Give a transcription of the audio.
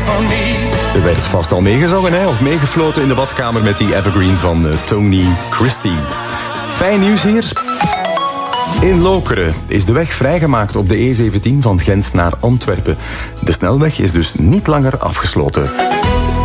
Er werd vast al meegezongen, hè? Of meegefloten in de badkamer met die evergreen van Tony Christie. Fijn nieuws hier. In Lokeren is de weg vrijgemaakt op de E17 van Gent naar Antwerpen. De snelweg is dus niet langer afgesloten.